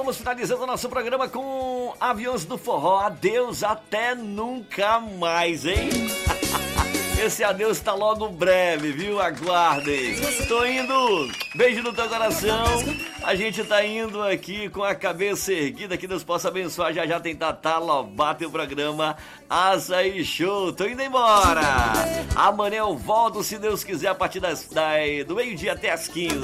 vamos finalizando o nosso programa com Aviões do Forró. Adeus, até nunca mais, hein? Esse adeus tá logo breve, viu? Aguardem. Tô indo. Beijo no teu coração. A gente tá indo aqui com a cabeça erguida. Que Deus possa abençoar. Já já tem Tatá Lobato e o programa Açaí Show. Tô indo embora. Amanhã eu volto, se Deus quiser, a partir do meio-dia até as 15.